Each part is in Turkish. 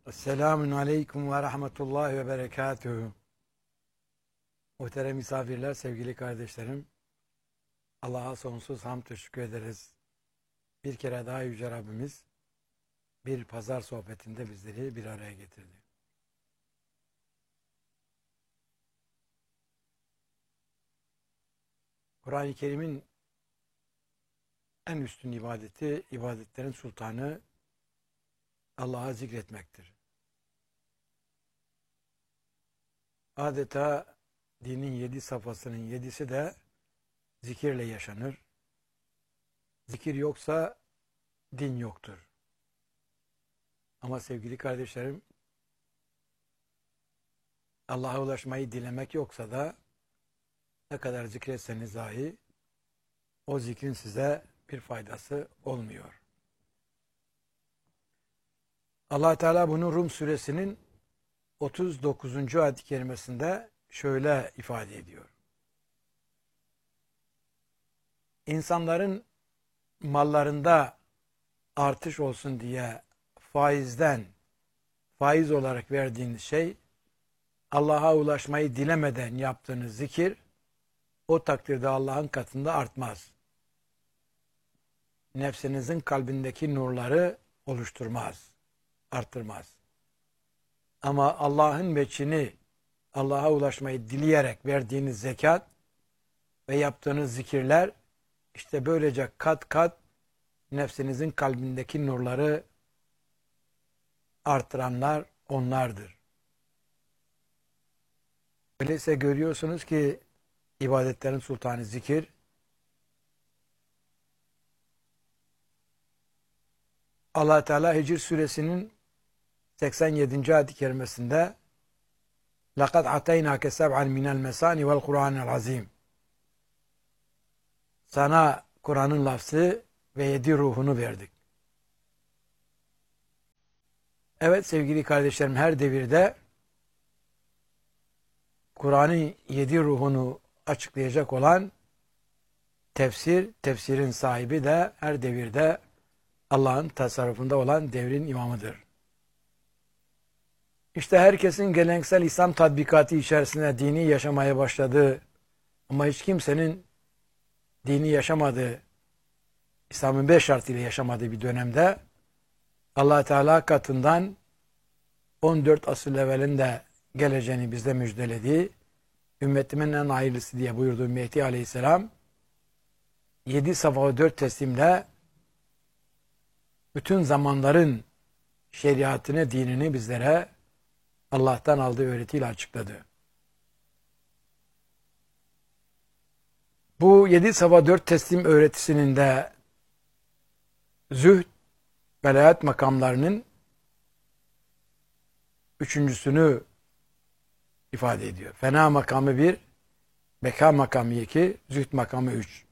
Selamun aleyküm ve rahmetullahi ve berekatuhu. Muhterem misafirler, sevgili kardeşlerim, Allah'a sonsuz hamd ve şükür ederiz. Bir kere daha Yüce Rabbimiz bir pazar sohbetinde bizleri bir araya getirdi. Kur'an-ı Kerim'in en üstün ibadeti, ibadetlerin sultanı Allah'a zikretmektir. Adeta dinin 7 safhasının 7'si de zikirle yaşanır. Zikir yoksa din yoktur. Ama sevgili kardeşlerim, Allah'a ulaşmayı dilemek yoksa da ne kadar zikretseniz dahi o zikrin size bir faydası olmuyor. Allah Teala bunu Rum suresinin 39. ayet-i kerimesinde şöyle ifade ediyor. İnsanların mallarında artış olsun diye faiz olarak verdiğiniz şey, Allah'a ulaşmayı dilemeden yaptığınız zikir, o takdirde Allah'ın katında artmaz. Nefsinizin kalbindeki nurları oluşturmaz, arttırmaz. Ama Allah'ın veçhini, Allah'a ulaşmayı dileyerek verdiğiniz zekat ve yaptığınız zikirler, işte böylece kat kat nefsinizin kalbindeki nurları artıranlar onlardır. Öyleyse görüyorsunuz ki ibadetlerin sultanı zikir, Allah Teala Hicr suresinin 87. ayet-i kerimesinde لَقَدْ عَتَيْنَاكَ سَبْعًا مِنَ الْمَسَانِ وَالْقُرْآنِ الْعَظِيمِ Sana Kur'an'ın lafzı ve 7 ruhunu verdik. Evet sevgili kardeşlerim, her devirde Kur'an'ın 7 ruhunu açıklayacak olan tefsirin sahibi de her devirde Allah'ın tasarrufunda olan devrin imamıdır. İşte herkesin geleneksel İslam tatbikatı içerisinde dini yaşamaya başladığı ama hiç kimsenin dini yaşamadığı, İslam'ın 5 şartıyla yaşamadığı bir dönemde Allah Teala katından 14 asır evvelinde geleceğini bizde müjdelediği, ümmetimin en hayırlısı diye buyurduğu Mehdi Aleyhisselam 7 safha 4 teslimle bütün zamanların şeriatını, dinini bizlere Allah'tan aldığı öğretiyle açıkladı. Bu 7 safha 4 teslim öğretisinin de zühd, velayet makamlarının üçüncüsünü ifade ediyor. Fena makamı 1, beka makamı 2, zühd makamı 3.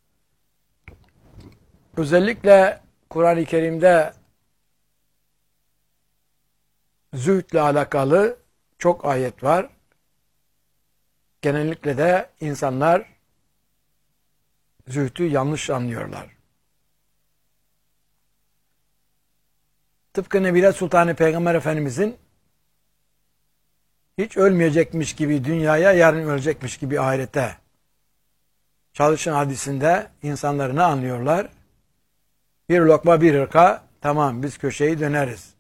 Özellikle Kur'an-ı Kerim'de zühdle alakalı çok ayet var. Genellikle de insanlar zühdü yanlış anlıyorlar. Tıpkı Nebiler Sultanı Peygamber Efendimizin hiç ölmeyecekmiş gibi dünyaya, yarın ölecekmiş gibi ahirete çalışın hadisinde insanlar ne anlıyorlar? Bir lokma bir hırka, tamam biz köşeyi döneriz.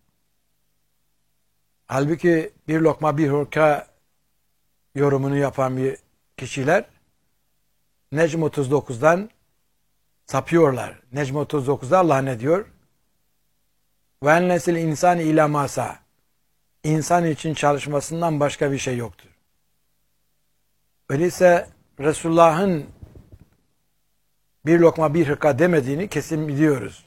Halbuki bir lokma bir hırka yorumunu yapan bir kişiler Necm 39'dan sapıyorlar. Necm 39'da Allah ne diyor? Ve ennesil insani ila masa. İnsan için çalışmasından başka bir şey yoktur. Öyleyse Resulullah'ın bir lokma bir hırka demediğini kesin biliyoruz.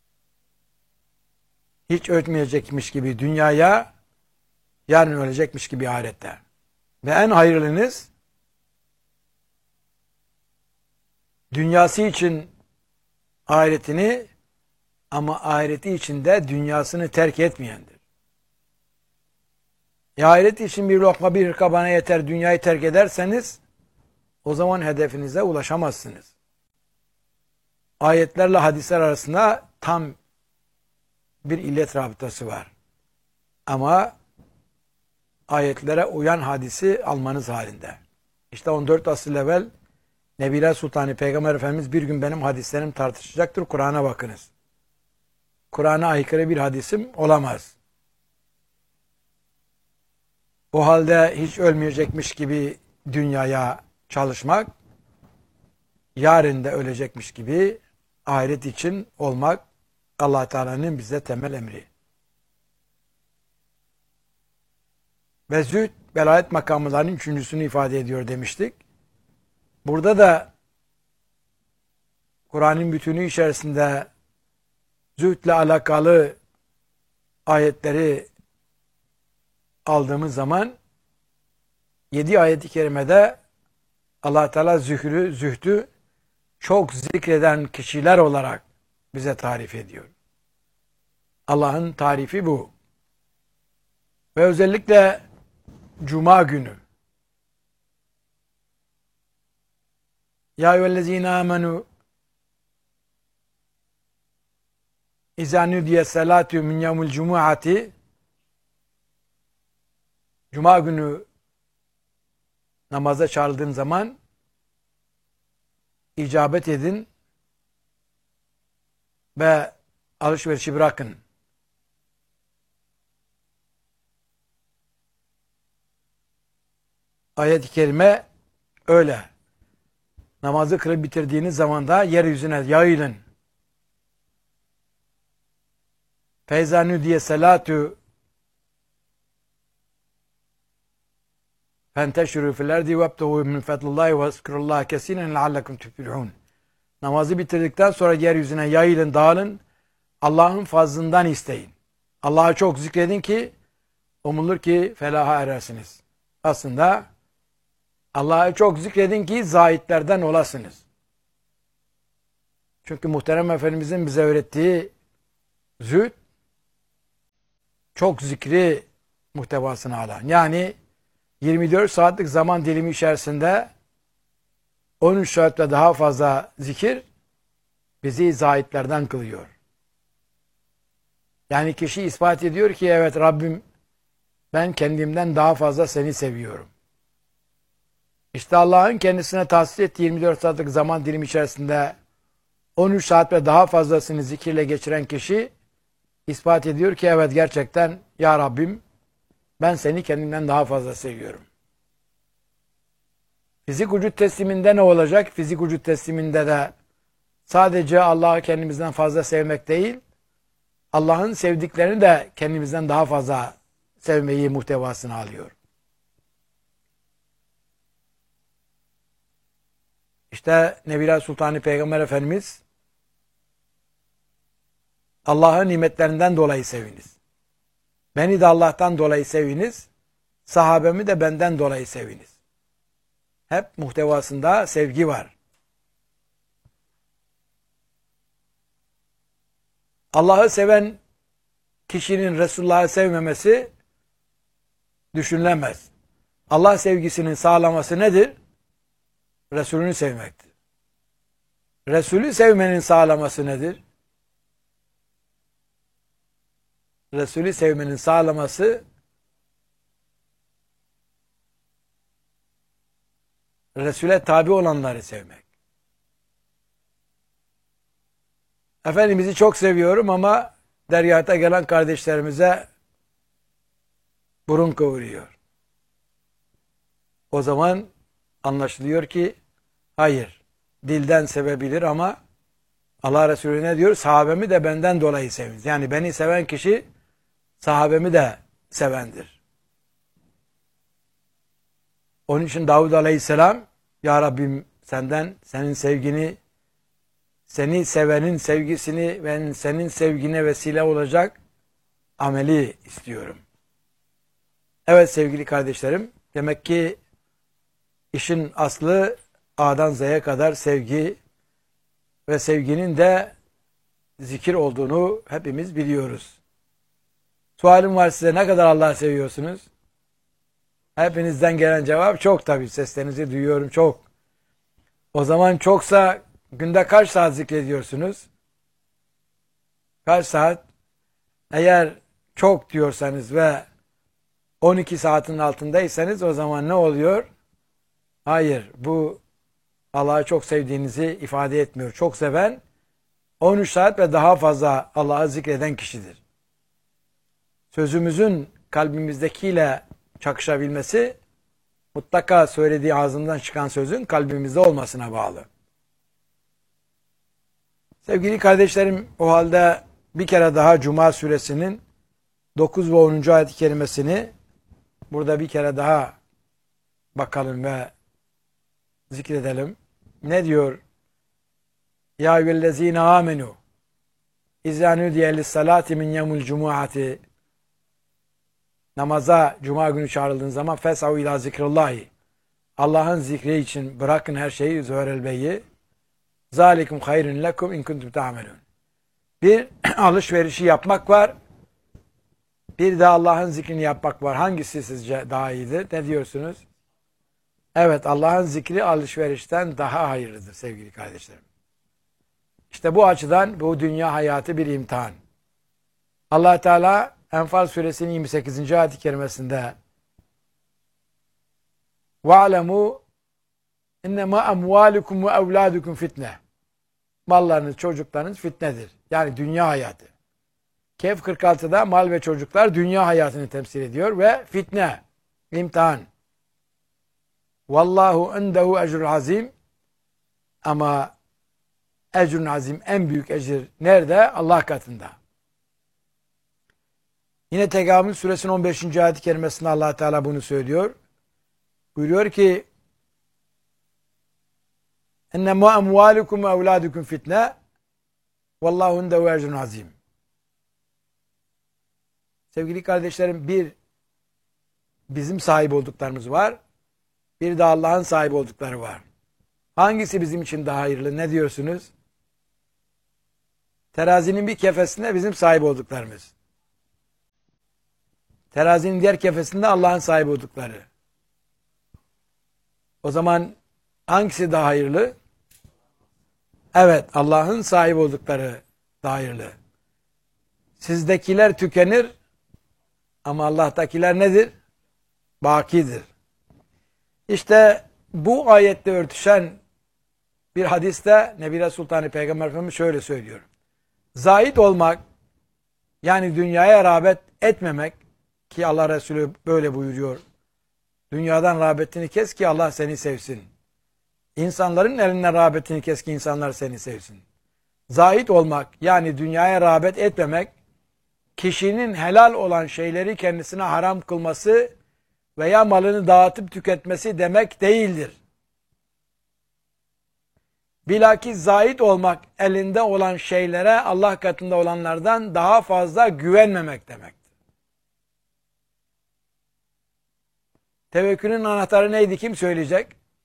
Hiç ölmeyecekmiş gibi dünyaya, yarın ölecekmiş gibi ahirette. Ve en hayırlınız dünyası için ahiretini ama ahireti için de dünyasını terk etmeyendir. Ahiret için bir lokma bir hırka bana yeter dünyayı terk ederseniz o zaman hedefinize ulaşamazsınız. Ayetlerle hadisler arasında tam bir illet rabıtası var. Ama ayetlere uyan hadisi almanız halinde. İşte 14 asır evvel Nebiler Sultanı Peygamber Efendimiz bir gün benim hadislerim tartışacaktır. Kur'an'a bakınız. Kur'an'a aykırı bir hadisim olamaz. O halde hiç ölmeyecekmiş gibi dünyaya çalışmak, yarın da ölecekmiş gibi ahiret için olmak Allah Teala'nın bize temel emri. Ve zühd, velayet makamlarının üçüncüsünü ifade ediyor demiştik. Burada da Kur'an'ın bütünü içerisinde zühdle alakalı ayetleri aldığımız zaman 7 ayet-i kerimede Allah Teala zühdü çok zikreden kişiler olarak bize tarif ediyor. Allah'ın tarifi bu. Ve özellikle Cuma günü Ya eyyühellezine amenu İzâ nüdiye salâtü min yevmil cumu'ati Cuma günü namaza çağrıldığın zaman icabet edin ve alışverişi bırakın. Ayet-i kerime öyle. Namazı kılıp bitirdiğiniz zaman da yeryüzüne yayılın. Feyzanü diye salatu fenteşürü fil erdi vebtehu min fetlillahi ve zikrullahi kesinen leallekum tuflihun. Namazı bitirdikten sonra yeryüzüne yayılın, dağılın. Allah'ın fazlından isteyin. Allah'ı çok zikredin ki umulur ki felaha erersiniz. Aslında Allah'ı çok zikredin ki zahitlerden olasınız. Çünkü muhterem Efendimizin bize öğrettiği zühd çok zikri muhtevasını alan. Yani 24 saatlik zaman dilimi içerisinde 13 saatle daha fazla zikir bizi zahitlerden kılıyor. Yani kişi ispat ediyor ki evet Rabbim ben kendimden daha fazla seni seviyorum. İşte Allah'ın kendisine tahsis ettiği 24 saatlik zaman dilimi içerisinde 13 saat ve daha fazlasını zikirle geçiren kişi ispat ediyor ki evet gerçekten ya Rabbim ben seni kendimden daha fazla seviyorum. Fizik vücut tesliminde ne olacak? Fizik vücut tesliminde de sadece Allah'ı kendimizden fazla sevmek değil, Allah'ın sevdiklerini de kendimizden daha fazla sevmeyi muhtevasını alıyor. İşte Nebiler Sultanı Peygamber Efendimiz Allah'ın nimetlerinden dolayı seviniz. Beni de Allah'tan dolayı seviniz. Sahabemi de benden dolayı seviniz. Hep muhtevasında sevgi var. Allah'ı seven kişinin Resulullah'ı sevmemesi düşünülemez. Allah sevgisinin sağlaması nedir? Resulünü sevmektir. Resulü sevmenin sağlaması nedir? Resulü sevmenin sağlaması Resul'e tabi olanları sevmek. Efendimiz'i çok seviyorum ama deryata gelen kardeşlerimize burun kıvırıyor. O zaman anlaşılıyor ki hayır, dilden sevebilir ama Allah Resulü ne diyor? Sahabemi de benden dolayı seviniz. Yani beni seven kişi sahabemi de sevendir. Onun için Davud Aleyhisselam ya Rabbim senden senin sevgini, seni sevenin sevgisini ve senin sevgine vesile olacak ameli istiyorum. Evet sevgili kardeşlerim, demek ki işin aslı A'dan Z'ye kadar sevgi ve sevginin de zikir olduğunu hepimiz biliyoruz. Sualim var size, ne kadar Allah'ı seviyorsunuz? Hepinizden gelen cevap çok tabii. Seslerinizi duyuyorum çok. O zaman çoksa günde kaç saat zikrediyorsunuz? Kaç saat? Eğer çok diyorsanız ve 12 saatin altındaysanız o zaman ne oluyor? Hayır, bu Allah'ı çok sevdiğinizi ifade etmiyor. Çok seven 13 saat ve daha fazla Allah'ı zikreden kişidir. Sözümüzün kalbimizdekiyle çakışabilmesi mutlaka söylediği ağzından çıkan sözün kalbimizde olmasına bağlı. Sevgili kardeşlerim, o halde bir kere daha Cuma suresinin 9 ve 10. ayet-i kerimesini burada bir kere daha bakalım ve zikredelim. Ne diyor? Ya eyyühellezine amenu İzâ nüdiye lissalâti min yevmil cumu'ati namaza Cuma günü çağrıldığın zaman fes'av ilâ zikrillahi Allah'ın zikri için bırakın her şeyi zöhrel beyi zâlikum hayrun lekum in kuntum ta'melûn. Bir alışverişi yapmak var. Bir de Allah'ın zikrini yapmak var. Hangisi sizce daha iyidir? Ne diyorsunuz? Evet, Allah'ın zikri alışverişten daha hayırlıdır sevgili kardeşlerim. İşte bu açıdan bu dünya hayatı bir imtihan. Allah Teala Enfal suresinin 28. ayet-i kerimesinde وَعْلَمُوا اِنَّمَا اَمْوَالُكُمْ وَاَوْلَادُكُمْ fitne. Mallarınız, çocuklarınız fitnedir. Yani dünya hayatı. Kehf 46'da mal ve çocuklar dünya hayatını temsil ediyor ve fitne, imtihan. Vallahu endehu ecrul azim. Ama ecrun azim, en büyük ecir nerede? Allah katında. Yine Tegamül suresinin 15. ayet-i kerimesinde Allah Teala bunu söylüyor. Buyuruyor ki ennemâ emvâlukum ve evlâdukum fitne vallahu endehu ecrun azim. Sevgili kardeşlerim, bizim sahip olduklarımız var. Bir de Allah'ın sahip oldukları var. Hangisi bizim için daha hayırlı? Ne diyorsunuz? Terazinin bir kefesinde bizim sahip olduklarımız. Terazinin diğer kefesinde Allah'ın sahip oldukları. O zaman hangisi daha hayırlı? Evet, Allah'ın sahip oldukları daha hayırlı. Sizdekiler tükenir ama Allah'takiler nedir? Bakidir. İşte bu ayette örtüşen bir hadiste Nebi Sultan Peygamber Efendimiz şöyle söylüyor. Zahid olmak, yani dünyaya rağbet etmemek ki Allah Resulü böyle buyuruyor. Dünyadan rağbetini kes ki Allah seni sevsin. İnsanların elinden rağbetini kes ki insanlar seni sevsin. Zahid olmak, yani dünyaya rağbet etmemek, kişinin helal olan şeyleri kendisine haram kılması veya malını dağıtıp tüketmesi demek değildir. Bilakis zahid olmak, elinde olan şeylere Allah katında olanlardan daha fazla güvenmemek demektir. Tevekkülün anahtarı neydi? Kim söyleyecek?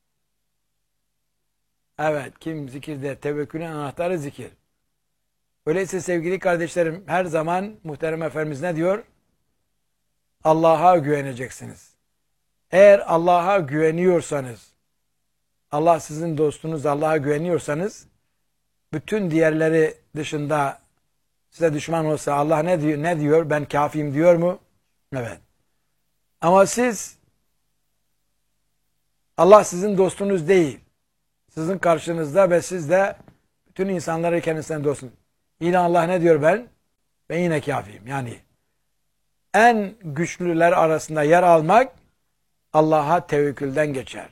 Evet, kim zikirde? Tevekkülün anahtarı zikir. Öyleyse sevgili kardeşlerim, her zaman muhterem Efendimiz ne diyor? Allah'a güveneceksiniz. Eğer Allah'a güveniyorsanız, Allah sizin dostunuz, Allah'a güveniyorsanız, bütün diğerleri dışında size düşman olsa Allah ne diyor? Ne diyor? Ben kafiyim diyor mu? Evet. Ama Allah sizin dostunuz değil. Sizin karşınızda ve siz de bütün insanları kendisinden dostun. Yine Allah ne diyor ben? Ben yine kafiyim. Yani en güçlüler arasında yer almak Allah'a tevekkülden geçer.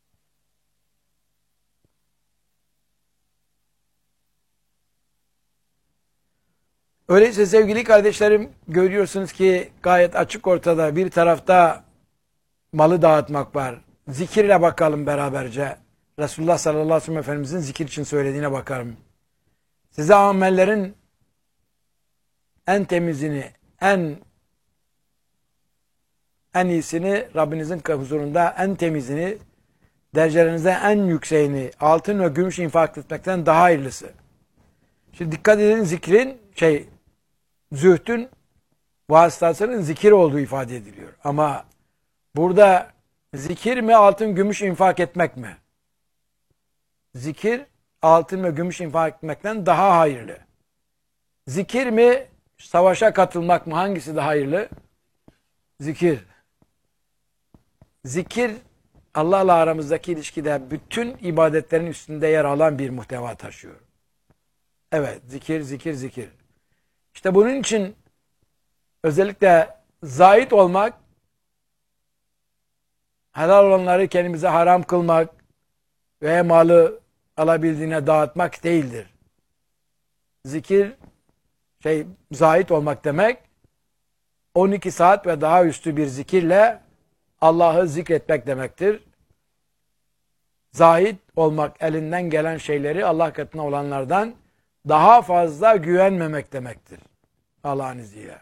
Öyleyse sevgili kardeşlerim, görüyorsunuz ki gayet açık ortada, bir tarafta malı dağıtmak var. Zikirle bakalım beraberce. Resulullah sallallahu aleyhi ve sellem Efendimizin zikir için söylediğine bakalım. Size amellerin en temizini, en iyisini, Rabbinizin huzurunda en temizini, derecelerinize en yükseğini, altın ve gümüş infak etmekten daha hayırlısı. Şimdi dikkat edin, zikrin, zühdün vasıtasının zikir olduğu ifade ediliyor. Ama burada zikir mi, altın, gümüş infak etmek mi? Zikir, altın ve gümüş infak etmekten daha hayırlı. Zikir mi, Savaşa katılmak mı? Hangisi daha hayırlı? Zikir. Zikir Allah'la aramızdaki ilişkide bütün ibadetlerin üstünde yer alan bir muhteva taşıyor. Evet, zikir, zikir, zikir. İşte bunun için özellikle zahid olmak, helal olanları kendimize haram kılmak ve malı alabildiğine dağıtmak değildir. Zikir, zahid olmak demek, 12 saat ve daha üstü bir zikirle Allah'ı zikretmek demektir. Zahid olmak, elinden gelen şeyleri Allah katına olanlardan daha fazla güvenmemek demektir. Allah'ın izniyle.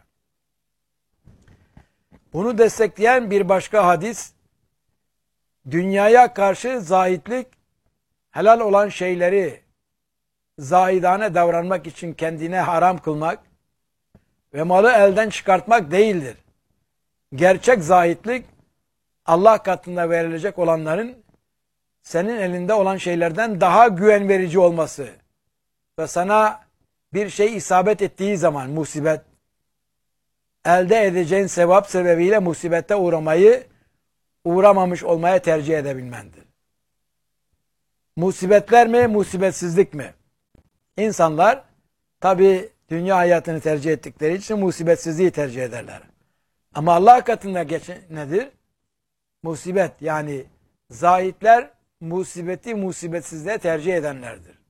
Bunu destekleyen bir başka hadis, dünyaya karşı zahidlik, helal olan şeyleri zahidane davranmak için kendine haram kılmak ve malı elden çıkartmak değildir. Gerçek zahidlik, Allah katında verilecek olanların senin elinde olan şeylerden daha güven verici olması ve sana bir şey isabet ettiği zaman musibet, elde edeceğin sevap sebebiyle musibette uğramamış olmaya tercih edebilmendir. Musibetler mi, musibetsizlik mi? İnsanlar tabi dünya hayatını tercih ettikleri için musibetsizliği tercih ederler. Ama Allah katında nedir? Musibet, yani zahitler musibeti musibetsizliğe tercih edenlerdir.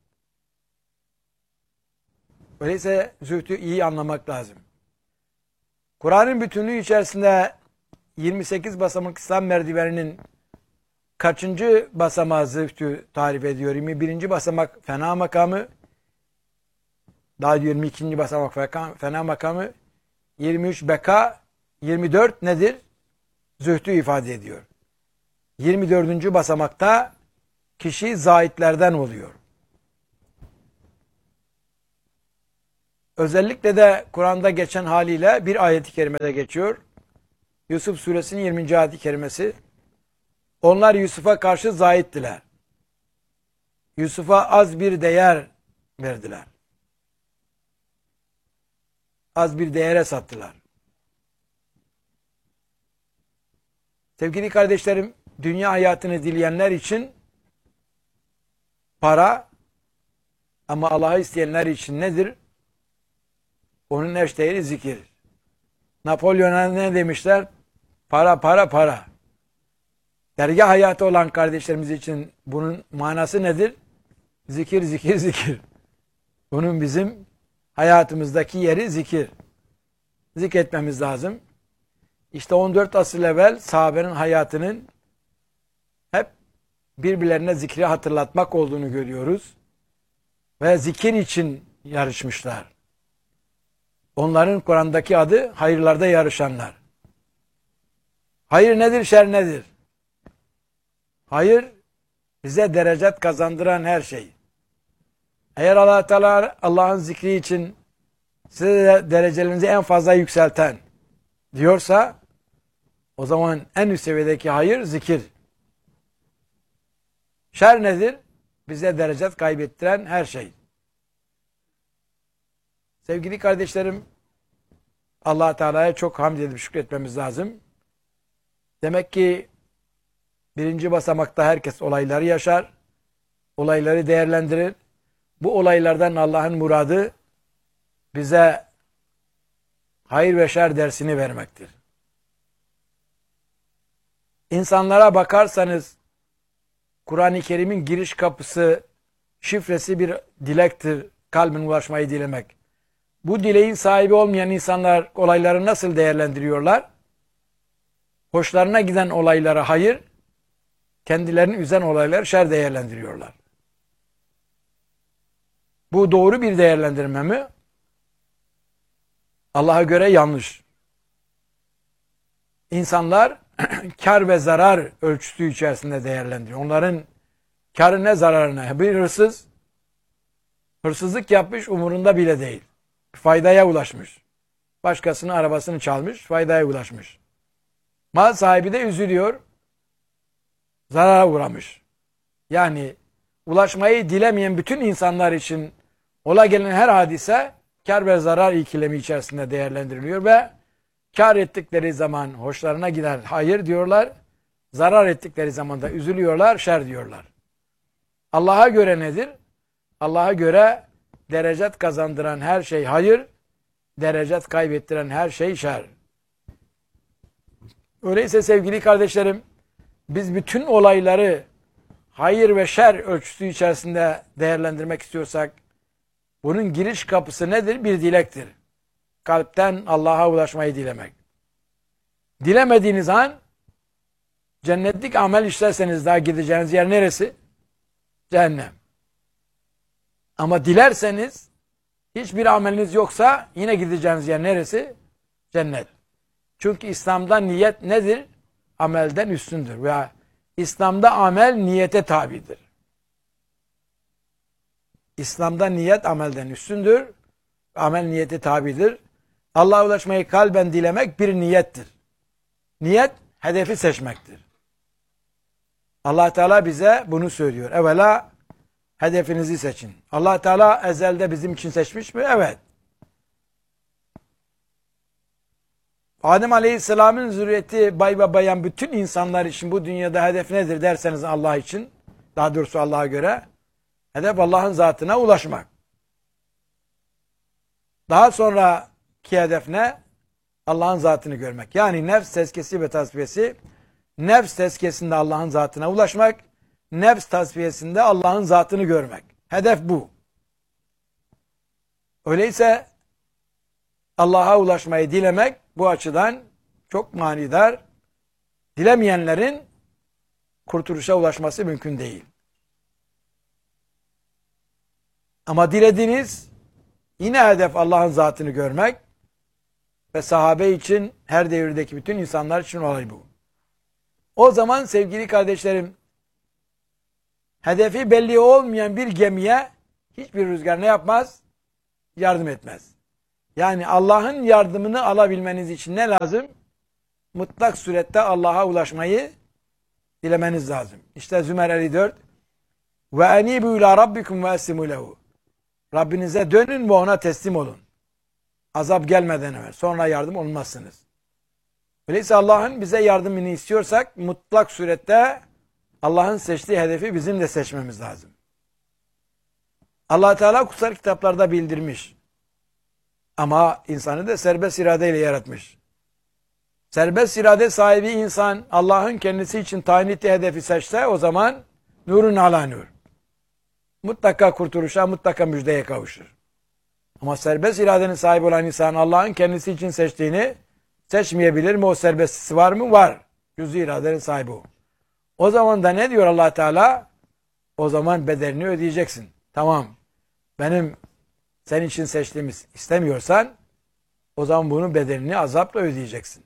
Öyleyse zühdü iyi anlamak lazım. Kur'an'ın bütünlüğü içerisinde 28 basamak İslam merdiveninin kaçıncı basamağı zühdü tarif ediyor? 21. basamak fena makamı, daha diyor 22. basamak fena makamı, 23 beka, 24 nedir? Zühdü ifade ediyor. 24. basamakta kişi zahitlerden oluyor. Özellikle de Kur'an'da geçen haliyle bir ayet-i kerimede geçiyor. Yusuf suresinin 20. ayet-i kerimesi. Onlar Yusuf'a karşı zahittiler. Yusuf'a az bir değer verdiler. Az bir değere sattılar. Sevgili kardeşlerim, dünya hayatını dileyenler için para, ama Allah'ı isteyenler için nedir? Onun eşdeğeri zikir. Napolyon'a ne demişler? Para, para, para. Dergah hayatı olan kardeşlerimiz için bunun manası nedir? Zikir, zikir, zikir. Bunun bizim hayatımızdaki yeri zikir. Zikretmemiz lazım. İşte 14 asır evvel sahabenin hayatının hep birbirlerine zikri hatırlatmak olduğunu görüyoruz. Ve zikir için yarışmışlar. Onların Kur'an'daki adı hayırlarda yarışanlar. Hayır nedir, şer nedir? Hayır, bize derecet kazandıran her şey. Eğer Allah Teala Allah'ın zikri için size derecelerinizi en fazla yükselten diyorsa, o zaman en üst seviyedeki hayır zikir. Şer nedir? Bize derecet kaybettiren her şey. Sevgili kardeşlerim, Allah Teala'ya çok hamd edip şükretmemiz lazım. Demek ki birinci basamakta herkes olayları yaşar, olayları değerlendirir. Bu olaylardan Allah'ın muradı bize hayır ve şer dersini vermektir. İnsanlara bakarsanız Kur'an-ı Kerim'in giriş kapısı, şifresi bir dilektir, kalbin ulaşmayı dilemek. Bu dileğin sahibi olmayan insanlar olayları nasıl değerlendiriyorlar? Hoşlarına giden olayları hayır, kendilerini üzen olayları şer değerlendiriyorlar. Bu doğru bir değerlendirme mi? Allah'a göre yanlış. İnsanlar kar ve zarar ölçüsü içerisinde değerlendiriyor. Onların karı ne, zararı ne? Bir hırsız hırsızlık yapmış, umurunda bile değil. Faydaya ulaşmış. Başkasının arabasını çalmış, faydaya ulaşmış. Mal sahibi de üzülüyor, zarara uğramış. Yani ulaşmayı dilemeyen bütün insanlar için ola gelen her hadise kar ve zarar ikilemi içerisinde değerlendiriliyor ve kar ettikleri zaman hoşlarına gider hayır diyorlar, zarar ettikleri zaman da üzülüyorlar, şer diyorlar. Allah'a göre nedir? Allah'a göre derecet kazandıran her şey hayır, derecet kaybettiren her şey şer. Öyleyse sevgili kardeşlerim, biz bütün olayları hayır ve şer ölçüsü içerisinde değerlendirmek istiyorsak, bunun giriş kapısı nedir? Bir dilektir. Kalpten Allah'a ulaşmayı dilemek. Dilemediğiniz an, cennetlik amel işlerseniz daha gideceğiniz yer neresi? Cehennem. Ama dilerseniz, hiçbir ameliniz yoksa yine gideceğiniz yer neresi? Cennet. Çünkü İslam'da niyet nedir? Amelden üstündür. Veya İslam'da amel niyete tabidir. İslam'da niyet amelden üstündür. Amel niyete tabidir. Allah'a ulaşmayı kalben dilemek bir niyettir. Niyet, hedefi seçmektir. Allah Teala bize bunu söylüyor. Evvela hedefinizi seçin. Allah Teala ezelde bizim için seçmiş mi? Evet. Adem Aleyhisselam'ın zürriyeti bay ve bayan bütün insanlar için bu dünyada hedef nedir derseniz Allah için, daha doğrusu Allah'a göre, hedef Allah'ın zatına ulaşmak. Daha sonraki hedef ne? Allah'ın zatını görmek. Yani nefs tezkiyesi ve tasfiyesi, nefs tezkiyesinde Allah'ın zatına ulaşmak, nefs tasfiyesinde Allah'ın zatını görmek. Hedef bu. Öyleyse Allah'a ulaşmayı dilemek bu açıdan çok manidar. Dilemeyenlerin kurtuluşa ulaşması mümkün değil. Ama dilediğiniz yine hedef Allah'ın zatını görmek ve sahabe için her devirdeki bütün insanlar için olay bu. O zaman sevgili kardeşlerim, hedefi belli olmayan bir gemiye hiçbir rüzgar ne yapmaz? Yardım etmez. Yani Allah'ın yardımını alabilmeniz için ne lazım? Mutlak surette Allah'a ulaşmayı dilemeniz lazım. İşte Zümer 54 ve enibu ila rabbikum ve eslimu lehu. Rabbinize dönün ve ona teslim olun. Azap gelmeden evvel. Sonra yardım olmazsınız. Öyleyse Allah'ın bize yardımını istiyorsak mutlak surette Allah'ın seçtiği hedefi bizim de seçmemiz lazım. Allah Teala kutsal kitaplarda bildirmiş. Ama insanı da serbest iradeyle yaratmış. Serbest irade sahibi insan Allah'ın kendisi için tayin ettiği hedefi seçse o zaman nurun ala nur. Mutlaka kurtuluşa, mutlaka müjdeye kavuşur. Ama serbest iradenin sahibi olan insan Allah'ın kendisi için seçtiğini seçmeyebilir mi? O serbestisi var mı? Var. Cüz-i iradenin sahibi o. O zaman da ne diyor Allah Teala? O zaman bedelini ödeyeceksin. Tamam. Benim senin için seçtiğimiz istemiyorsan o zaman bunun bedelini azapla ödeyeceksin.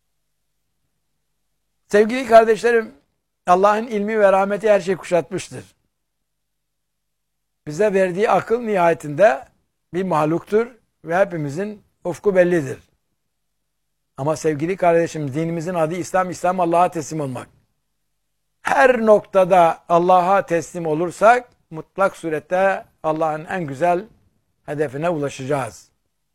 Sevgili kardeşlerim, Allah'ın ilmi ve rahmeti her şeyi kuşatmıştır. Bize verdiği akıl nihayetinde bir mahluktur ve hepimizin ufku bellidir. Ama sevgili kardeşim, dinimizin adı İslam, İslam Allah'a teslim olmak. Her noktada Allah'a teslim olursak mutlak surette Allah'ın en güzel hedefine ulaşacağız.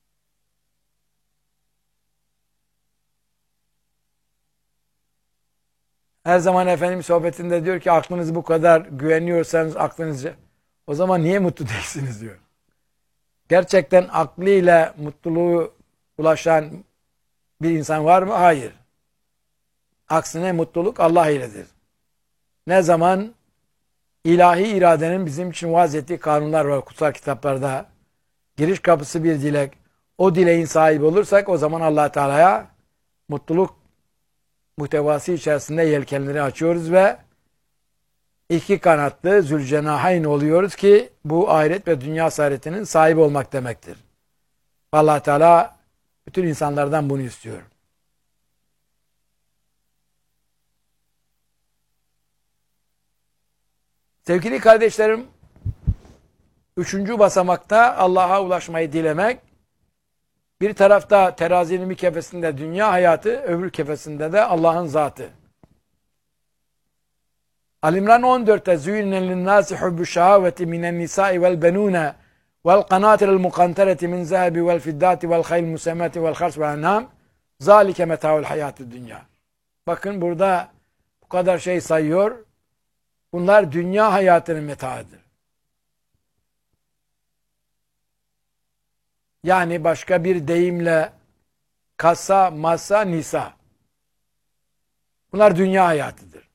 Her zaman Efendimiz sohbetinde diyor ki aklınızı bu kadar güveniyorsanız aklınızı, o zaman niye mutlu değilsiniz diyor. Gerçekten aklıyla mutluluğu ulaşan bir insan var mı? Hayır. Aksine mutluluk Allah iledir. Ne zaman ilahi iradenin bizim için vaaz ettiği kanunlar var kutsal kitaplarda. Giriş kapısı bir dilek. O dileğin sahibi olursak o zaman Allah Teala'ya mutluluk muhtevası içerisinde yelkenleri açıyoruz ve iki kanatlı zülcenahayn oluyoruz ki bu ahiret ve dünya saadetinin sahibi olmak demektir. Allah Teala bütün insanlardan bunu istiyor. Sevgili kardeşlerim, üçüncü basamakta Allah'a ulaşmayı dilemek, bir tarafta terazinin bir kefesinde dünya hayatı, öbür kefesinde de Allah'ın zatı. Ali İmran 14'te züyne linnâsi hubbu şehâveti minen nisâi vel benûne vel kanatiril mukantereti min zehebi vel fiddati vel hayl musemeti vel hars ve enam zalike meta'ul hayatü dünya. Bakın burada bu kadar şey sayıyor. Bunlar dünya hayatının metaıdır. Yani başka bir deyimle kasa, masa, nisa. Bunlar dünya hayatıdır.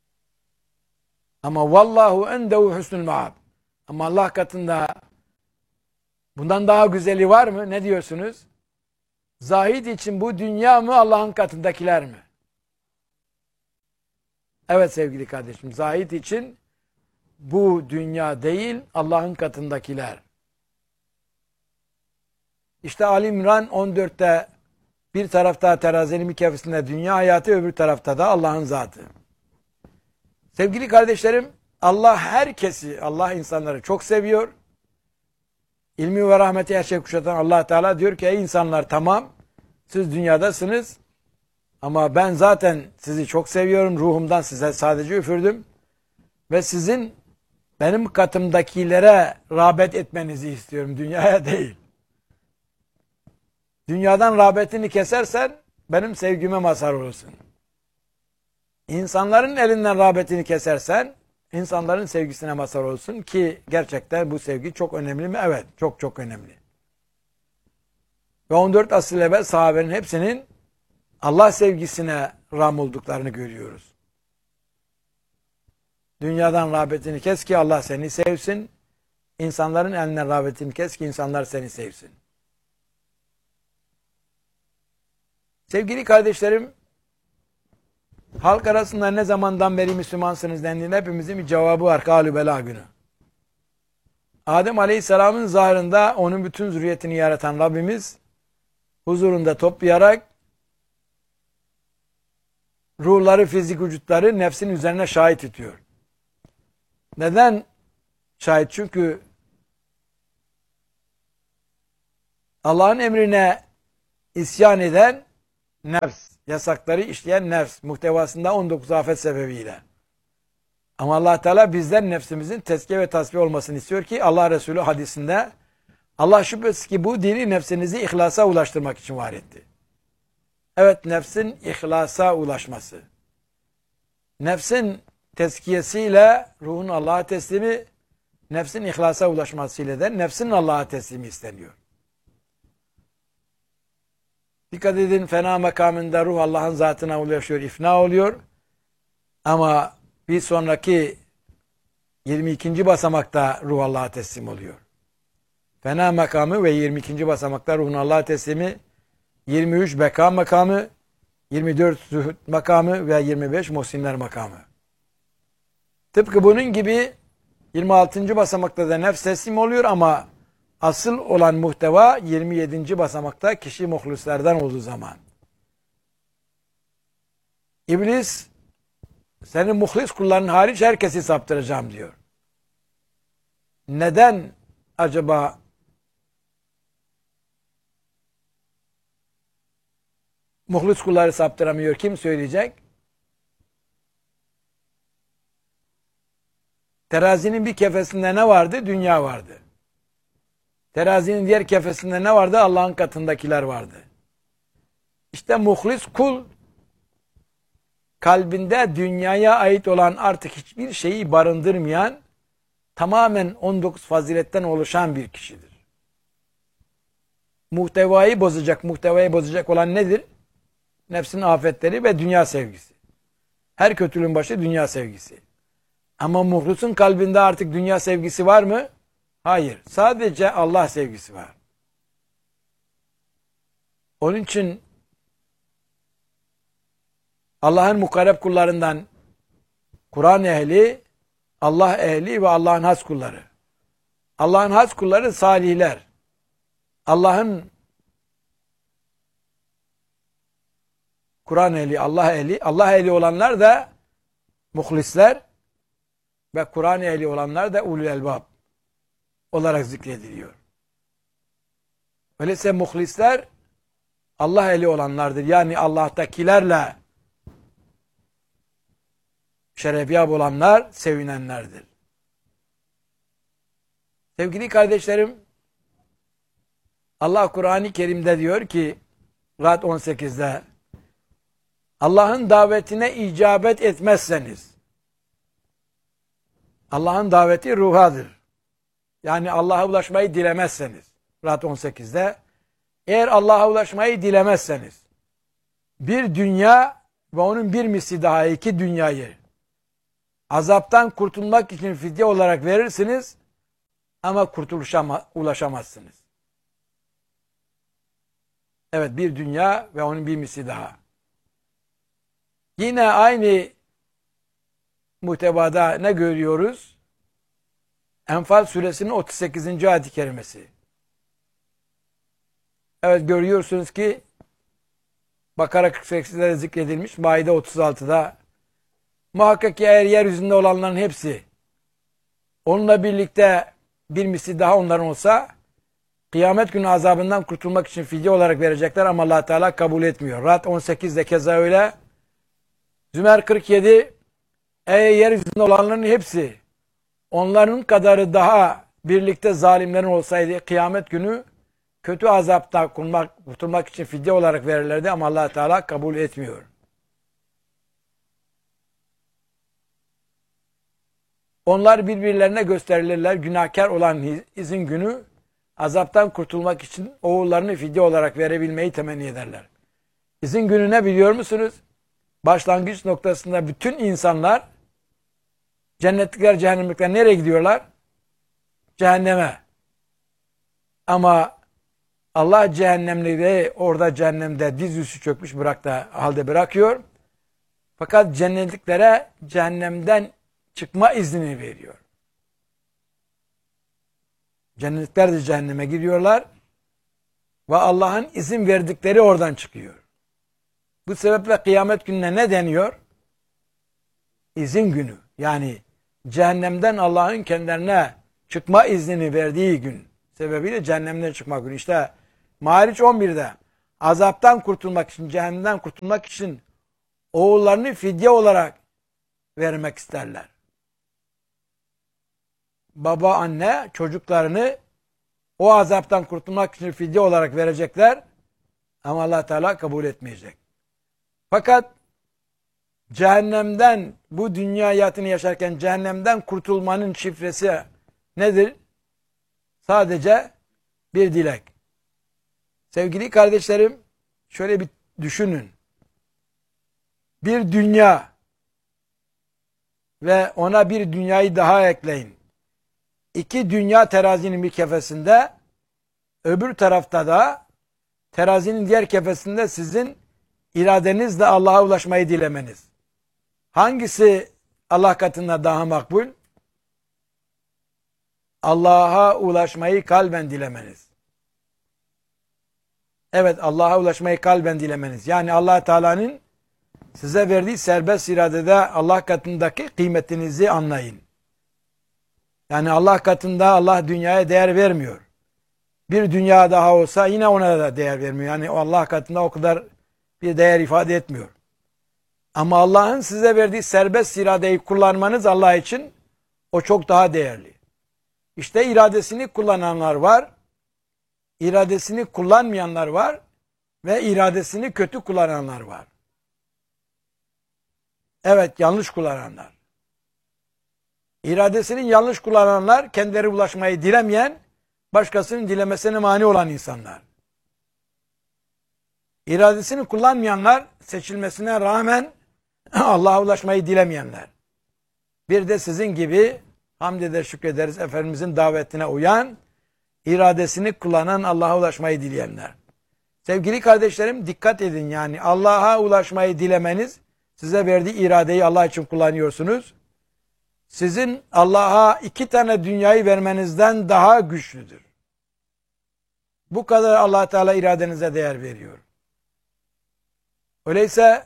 Ama vallahu endehu husnul maab. Ama Allah katında bundan daha güzeli var mı? Ne diyorsunuz? Zahid için bu dünya mı, Allah'ın katındakiler mi? Evet sevgili kardeşim, zahid için bu dünya değil, Allah'ın katındakiler. İşte Ali İmran 14'te bir tarafta terazinin bir kefesinde dünya hayatı, öbür tarafta da Allah'ın zatı. Sevgili kardeşlerim, Allah insanları çok seviyor. İlmi ve rahmeti her şeyi kuşatan Allah Teala diyor ki, ey insanlar, tamam siz dünyadasınız ama ben zaten sizi çok seviyorum. Ruhumdan size sadece üfürdüm ve sizin benim katımdakilere rağbet etmenizi istiyorum, dünyaya değil. Dünyadan rağbetini kesersen benim sevgime mazhar olursun. İnsanların elinden rağbetini kesersen insanların sevgisine mazhar olsun ki gerçekten bu sevgi çok önemli mi? Evet, çok çok önemli. Ve 14 asır evvel sahabenin hepsinin Allah sevgisine rağm olduklarını görüyoruz. Dünyadan rağbetini kes ki Allah seni sevsin. İnsanların elinden rağbetini kes ki insanlar seni sevsin. Sevgili kardeşlerim, halk arasında ne zamandan beri Müslümansınız dendiğinde hepimizin bir cevabı var. Kâlü belâ günü. Adem Aleyhisselam'ın zahirinde onun bütün zürriyetini yaratan Rabbimiz huzurunda toplayarak ruhları, fizik vücutları nefsin üzerine şahit tutuyor. Neden şahit? Çünkü Allah'ın emrine isyan eden nefs, yasakları işleyen nefs, muhtevasında 19 afet sebebiyle. Ama Allah Teala bizden nefsimizin tezkiye ve tasfiye olmasını istiyor ki Allah Resulü hadisinde Allah şüphesiz ki bu dini nefsinizi ihlasa ulaştırmak için var etti. Evet, nefsin ihlasa ulaşması. Nefsin tezkiyesiyle ruhun Allah'a teslimi, nefsin ihlasa ulaşmasıyla da nefsin Allah'a teslimi isteniyor. Dikkat edin, fena makamında ruh Allah'ın zatına ulaşıyor, ifna oluyor. Ama bir sonraki 22. basamakta ruh Allah'a teslim oluyor. Fena makamı ve 22. basamakta ruhun Allah'a teslimi, 23 beka makamı, 24 zuhud makamı ve 25 muhsinler makamı. Tıpkı bunun gibi 26. basamakta da nefs teslim oluyor ama asıl olan muhteva 27. basamakta kişi muhlislerden olduğu zaman. İblis, senin muhlis kulların hariç herkesi saptıracağım diyor. Neden acaba muhlis kulları saptıramıyor? Kim söyleyecek? Terazinin bir kefesinde ne vardı? Dünya vardı. Terazinin diğer kefesinde ne vardı? Allah'ın katındakiler vardı. İşte muhlis kul, kalbinde dünyaya ait olan artık hiçbir şeyi barındırmayan, tamamen 19 faziletten oluşan bir kişidir. Muhtevayı bozacak olan nedir? Nefsin afetleri ve dünya sevgisi. Her kötülüğün başı dünya sevgisi. Ama muhlisin kalbinde artık dünya sevgisi var mı? Hayır. Sadece Allah sevgisi var. Onun için Allah'ın mukarreb kullarından Kur'an ehli, Allah ehli ve Allah'ın has kulları. Allah'ın has kulları salihler. Allah'ın Kur'an ehli, Allah ehli olanlar da muhlisler ve Kur'an ehli olanlar da ulul elbab olarak zikrediliyor. Öyleyse muhlisler Allah ehli olanlardır. Yani Allah'takilerle şerefyab olanlar, sevinenlerdir. Sevgili kardeşlerim, Allah Kur'an-ı Kerim'de diyor ki Ra'd 18'de Allah'ın davetine icabet etmezseniz, Allah'ın daveti ruhadır. Yani Allah'a ulaşmayı dilemezseniz, Ra'd 18'de eğer Allah'a ulaşmayı dilemezseniz bir dünya ve onun bir misli daha iki dünyayı azaptan kurtulmak için fidye olarak verirsiniz ama kurtuluşa ulaşamazsınız. Evet, bir dünya ve onun bir misli daha. Yine aynı muhtevada ne görüyoruz? Enfal suresinin 38. ayet-i kerimesi. Evet, görüyorsunuz ki Bakara 48'de zikredilmiş, Maide 36'da muhakkak ki eğer yeryüzünde olanların hepsi onunla birlikte bir misli daha onların olsa kıyamet günü azabından kurtulmak için fidye olarak verecekler ama Allah Teala kabul etmiyor. Ra'd 18'de keza öyle. Zümer 47 eğer yeryüzünde olanların hepsi onların kadarı daha birlikte zalimlerin olsaydı kıyamet günü kötü azaptan kurtulmak için fidye olarak verirlerdi ama Allah Teala kabul etmiyor. Onlar birbirlerine gösterilirler. Günahkar olan izin günü azaptan kurtulmak için oğullarını fidye olarak verebilmeyi temenni ederler. İzin günü ne biliyor musunuz? Başlangıç noktasında bütün insanlar cennetlikler, cehennemlikler nereye gidiyorlar? Cehenneme. Ama Allah cehennemlileri orada cehennemde dizüstü çökmüş halde bırakıyor. Fakat cennetliklere cehennemden çıkma iznini veriyor. Cennetlikler de cehenneme giriyorlar ve Allah'ın izin verdikleri oradan çıkıyor. Bu sebeple kıyamet gününe ne deniyor? İzin günü. Yani cehennemden Allah'ın kendilerine çıkma iznini verdiği gün sebebiyle cehennemden çıkma günü. İşte Mâriç 11'de azaptan kurtulmak için, cehennemden kurtulmak için oğullarını fidye olarak vermek isterler. Baba, anne çocuklarını o azaptan kurtulmak için fidye olarak verecekler ama Allah Teala kabul etmeyecek. Fakat cehennemden, bu dünya hayatını yaşarken cehennemden kurtulmanın şifresi nedir? Sadece bir dilek. Sevgili kardeşlerim, şöyle bir düşünün. Bir dünya ve ona bir dünyayı daha ekleyin. İki dünya terazinin bir kefesinde, öbür tarafta da terazinin diğer kefesinde sizin iradenizle Allah'a ulaşmayı dilemeniz. Hangisi Allah katında daha makbul? Allah'a ulaşmayı kalben dilemeniz. Evet, Allah'a ulaşmayı kalben dilemeniz. Yani Allah Teala'nın size verdiği serbest iradede Allah katındaki kıymetinizi anlayın. Yani Allah katında Allah dünyaya değer vermiyor. Bir dünya daha olsa yine ona da değer vermiyor. Yani Allah katında o kadar bir değer ifade etmiyor. Ama Allah'ın size verdiği serbest iradeyi kullanmanız Allah için o çok daha değerli. İşte iradesini kullananlar var, iradesini kullanmayanlar var ve iradesini kötü kullananlar var. Evet, yanlış kullananlar. İradesini yanlış kullananlar, kendileri ulaşmayı dilemeyen, başkasının dilemesine mani olan insanlar. İradesini kullanmayanlar, seçilmesine rağmen Allah'a ulaşmayı dilemeyenler. Bir de sizin gibi hamd eder, şükrederiz, Efendimizin davetine uyan, iradesini kullanan, Allah'a ulaşmayı dileyenler. Sevgili kardeşlerim, dikkat edin, yani Allah'a ulaşmayı dilemeniz, size verdiği iradeyi Allah için kullanıyorsunuz. Sizin Allah'a 2 tane dünyayı vermenizden daha güçlüdür. Bu kadar Allah Teala iradenize değer veriyor. Öyleyse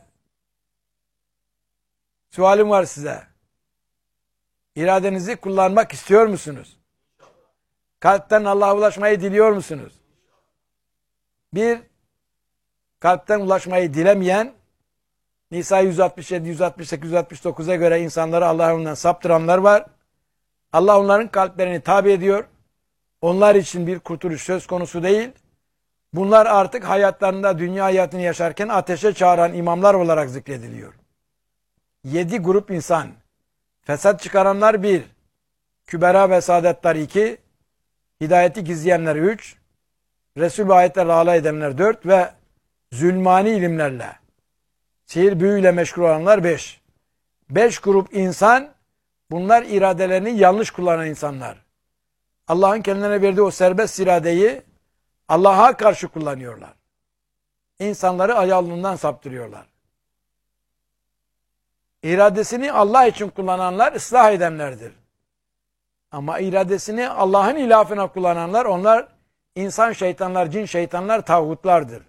sualim var size. İradenizi kullanmak istiyor musunuz? Kalpten Allah'a ulaşmayı diliyor musunuz? Bir, kalpten ulaşmayı dilemeyen, Nisa 167, 168, 169'a göre insanları Allah'ından saptıranlar var. Allah onların kalplerini tabi ediyor. Onlar için bir kurtuluş söz konusu değil. Bunlar artık hayatlarında dünya hayatını yaşarken ateşe çağıran imamlar olarak zikrediliyor. 7 grup insan. Fesat çıkaranlar 1, kübera ve saadetler 2, hidayeti gizleyenler 3, Resul ve ayetlerle alay edenler 4 ve zulmani ilimlerle, sihir büyüyle meşgul olanlar 5. 5 grup insan, bunlar iradelerini yanlış kullanan insanlar. Allah'ın kendilerine verdiği o serbest iradeyi Allah'a karşı kullanıyorlar. İnsanları ayağından saptırıyorlar. İradesini Allah için kullananlar ıslah edenlerdir. Ama iradesini Allah'ın ilafına kullananlar, onlar insan şeytanlar, cin şeytanlar, tağutlardır.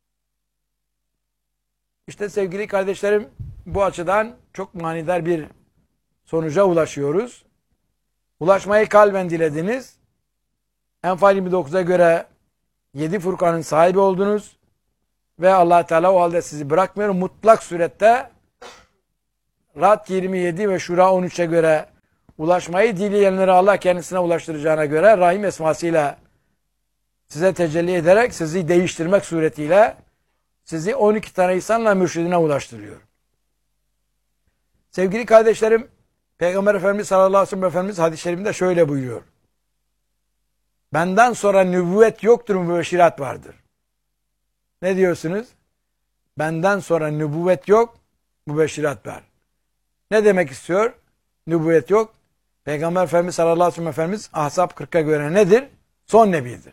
İşte sevgili kardeşlerim, bu açıdan çok manidar bir sonuca ulaşıyoruz. Ulaşmayı kalben dilediniz. Enfal 29'a göre 7 Furkan'ın sahibi oldunuz. Ve Allah Teala o halde sizi bırakmıyor. Mutlak surette Rad 27 ve Şura 13'e göre ulaşmayı dileyenleri Allah kendisine ulaştıracağına göre Rahim esmasıyla size tecelli ederek sizi değiştirmek suretiyle sizi 12 tane insanla mürşidine ulaştırıyor. Sevgili kardeşlerim, Peygamber Efendimiz sallallahu aleyhi ve sellem Efendimiz hadis-i şerifinde şöyle buyuruyor. Benden sonra nübüvvet yoktur, mübeşşirat vardır. Ne diyorsunuz? Benden sonra nübüvvet yok, mübeşşirat var. Ne demek istiyor? Nübüvvet yok. Peygamber Efendimiz sallallahu aleyhi ve sellem Efendimiz Ahzab 40'a göre nedir? Son nebidir.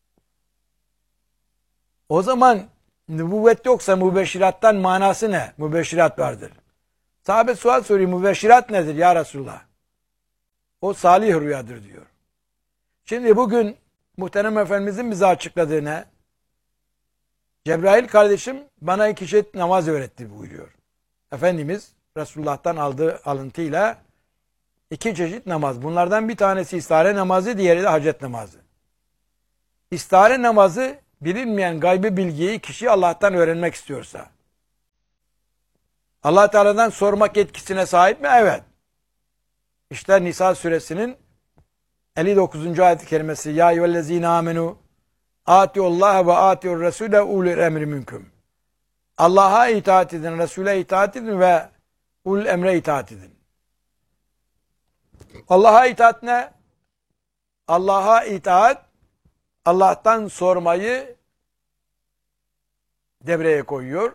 O zaman nübüvvet yoksa mübeşşirattan manası ne? Mübeşşirat vardır. Sahabe sual soruyor, mübeşşirat nedir ya Resulullah? O salih rüyadır diyor. Şimdi bugün muhterem Efendimizin bize açıkladığına, Cebrail kardeşim bana 2 çeşit namaz öğretti buyuruyor. Efendimiz Resulullah'tan aldığı alıntıyla 2 çeşit namaz. Bunlardan bir tanesi istihare namazı, diğeri de hacet namazı. İstihare namazı bilinmeyen gaybi bilgiyi kişi Allah'tan öğrenmek istiyorsa. Allah Teala'dan sormak yetkisine sahip mi? Evet. İşte Nisa suresinin 59. ayet-i kerimesi Ya eyyühellezine amenu atiullaha ve atiur resule ulul emri minkum. Allah'a itaat edin, Resul'e itaat edin ve ulul emre itaat edin. Allah'a itaat ne? Allah'a itaat, Allah'tan sormayı devreye koyuyor.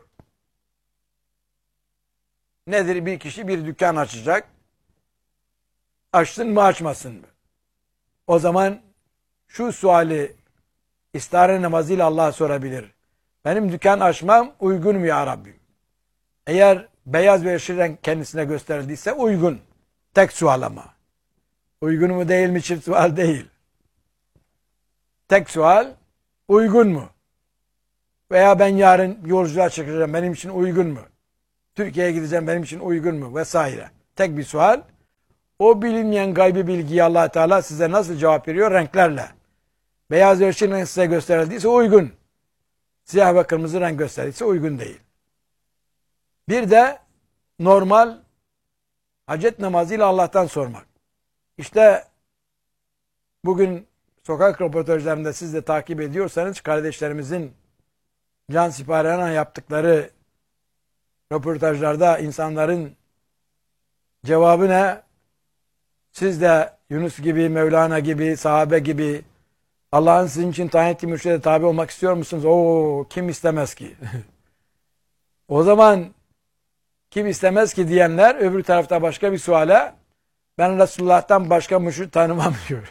Nedir? Bir kişi bir dükkan açacak. Açsın mı açmasın mı? O zaman şu suali istihare namazıyla Allah'a sorabilir. Benim dükkan açmam uygun mu ya Rabbim? Eğer beyaz ve yeşil renk kendisine gösterildiyse uygun. Tek sual ama. Uygun mu değil mi çift sual değil. Tek sual uygun mu? Veya ben yarın yolculuğa çıkacağım benim için uygun mu? Türkiye'ye gideceğim benim için uygun mu? Vesaire. Tek bir sual. O bilinmeyen gaybi bilgiyi Allah Teala size nasıl cevap veriyor? Renklerle. Beyaz ve yeşil renk size gösterildiyse uygun. Siyah ve kırmızı renk gösterildiyse uygun değil. Bir de normal hacet namazıyla Allah'tan sormak. İşte bugün sokak röportajlarında siz de takip ediyorsanız kardeşlerimizin can siparihane yaptıkları röportajlarda insanların cevabı ne? Siz de Yunus gibi, Mevlana gibi, sahabe gibi Allah'ın sizin için tayin ettiği mürşide tabi olmak istiyor musunuz? Oo, kim istemez ki? O zaman kim istemez ki diyenler öbür tarafta başka bir suale ben Resulullah'tan başka mürşid tanımam diyor.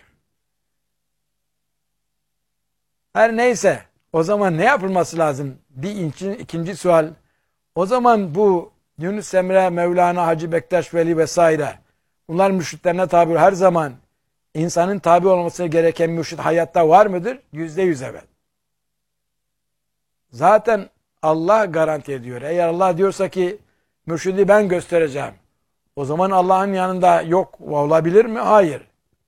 Her neyse o zaman ne yapılması lazım? İkinci sual. O zaman bu Yunus Emre, Mevlana, Hacı Bektaş Veli vesaire bunlar mürşitlerine tabi her zaman insanın tabi olması gereken mürşit hayatta var mıdır? %100 evet. Zaten Allah garanti ediyor. Eğer Allah diyorsa ki mürşidi ben göstereceğim. O zaman Allah'ın yanında yok olabilir mi? Hayır.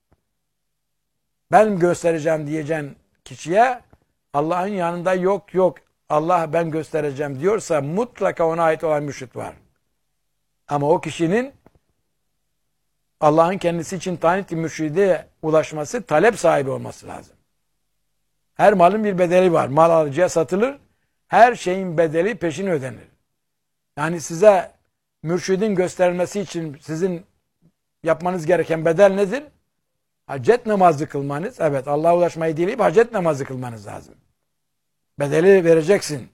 Ben göstereceğim diyeceğin kişiye Allah'ın yanında yok. Allah ben göstereceğim diyorsa mutlaka ona ait olan mürşit var. Ama o kişinin Allah'ın kendisi için tayin ettiği mürşide ulaşması talep sahibi olması lazım. Her malın bir bedeli var. Mal alıcıya satılır. Her şeyin bedeli peşin ödenir. Yani size mürşidin gösterilmesi için sizin yapmanız gereken bedel nedir? Hacet namazı kılmanız. Evet, Allah'a ulaşmayı dileyip hacet namazı kılmanız lazım. Bedeli vereceksin.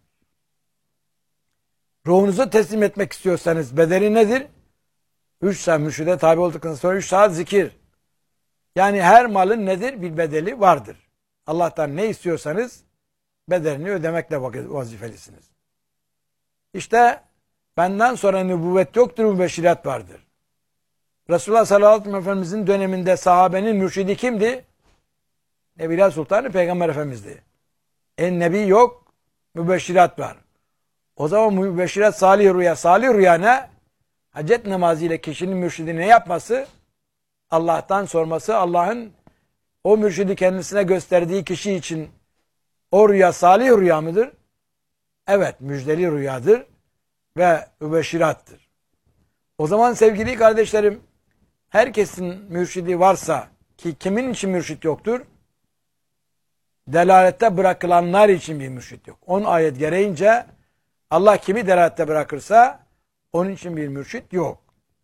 Ruhunuzu teslim etmek istiyorsanız bedeli nedir? 3 saat mürşide tabi olduktan sonra 3 saat zikir. Yani her malın nedir? Bir bedeli vardır. Allah'tan ne istiyorsanız bedelini ödemekle vazifelisiniz. İşte benden sonra nübüvvet yoktur, mübeşşirat vardır. Resulullah sallallahu aleyhi ve sellem Efendimizin döneminde sahabenin mürşidi kimdi? Nebiler Sultanı Peygamber Efendimiz'di. Nebi yok, mübeşşirat var. O zaman mübeşşirat salih rüya. Salih rüya ne? Hacet namazı ile kişinin mürşidi ne yapması? Allah'tan sorması, Allah'ın o mürşidi kendisine gösterdiği kişi için o rüya salih rüya mıdır? Evet, müjdeli rüyadır ve mübeşşirattır. O zaman sevgili kardeşlerim, herkesin mürşidi varsa, ki kimin için mürşit yoktur? Delalette bırakılanlar için bir mürşit yok. 10 ayet gereğince Allah kimi delalette bırakırsa onun için bir mürşit yok.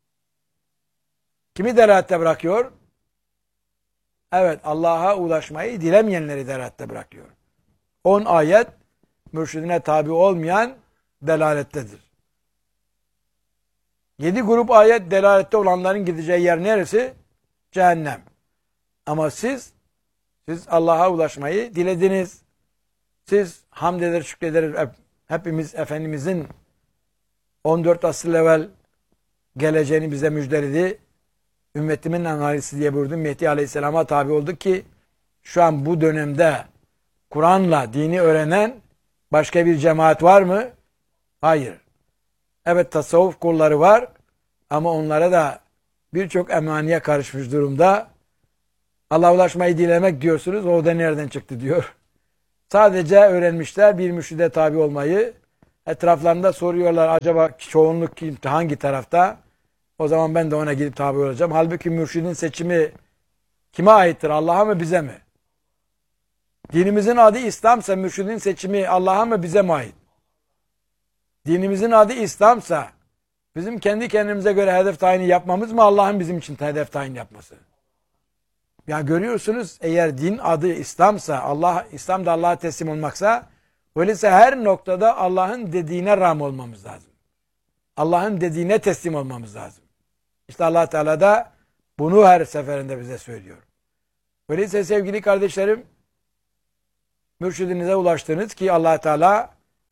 Kimi delalette bırakıyor? Evet, Allah'a ulaşmayı dilemeyenleri delalette bırakıyor. 10 ayet mürşidine tabi olmayan delalettedir. 7 grup ayet delalette olanların gideceği yer neresi? Cehennem. Ama siz Allah'a ulaşmayı dilediniz. Siz hamd eder, şükreder. Hepimiz Efendimizin 14 asır evvel geleceğini bize müjdeledi. Ümmetimin analisi diye buyurdu. Mehdi Aleyhisselam'a tabi olduk ki şu an bu dönemde Kur'an'la dini öğrenen başka bir cemaat var mı? Hayır. Evet, tasavvuf kolları var ama onlara da birçok emaniye karışmış durumda. Allah'a ulaşmayı dilemek diyorsunuz. O da nereden çıktı diyor. Sadece öğrenmişler bir mürşide tabi olmayı. Etraflarında soruyorlar acaba çoğunluk hangi tarafta? O zaman ben de ona gidip tabi olacağım. Halbuki mürşidin seçimi kime aittir? Allah'a mı bize mi? Dinimizin adı İslam'sa mürşidin seçimi Allah'a mı bize mi ait? Dinimizin adı İslam'sa bizim kendi kendimize göre hedef tayini yapmamız mı, Allah'ın bizim için hedef tayin yapması? Ya görüyorsunuz, eğer din adı İslam'sa, İslam da Allah'a teslim olmaksa, öyleyse her noktada Allah'ın dediğine rağm olmamız lazım. Allah'ın dediğine teslim olmamız lazım. İşte Allah Teala da bunu her seferinde bize söylüyor. Öyleyse sevgili kardeşlerim, mürşidinize ulaştınız ki Allah Teala